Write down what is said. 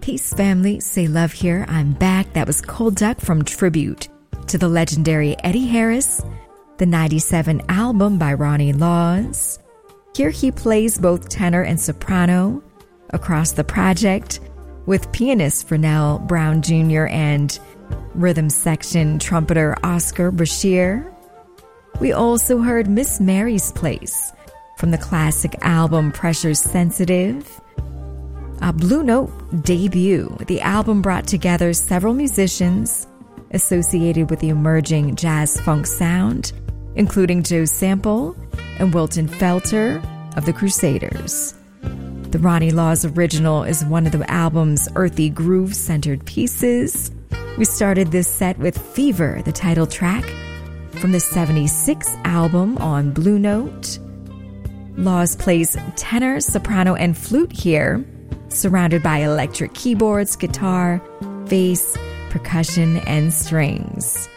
Peace family, say love here. I'm back. That was Cold Duck from Tribute to the legendary Eddie Harris, the 97 album by Ronnie Laws. Here he plays both tenor and soprano across the project with pianist Fernell Brown Jr. and rhythm section trumpeter Oscar Brashear. We also heard Miss Mary's Place from the classic album Pressure Sensitive. A Blue Note debut. The album brought together several musicians associated with the emerging jazz funk sound, including Joe Sample and Wilton Felter of the Crusaders. The Ronnie Laws original is one of the album's earthy groove-centered pieces. We started this set with Fever, the title track from the 76 album on Blue Note. Laws plays tenor, soprano, and flute here, surrounded by electric keyboards, guitar, bass, percussion, and strings.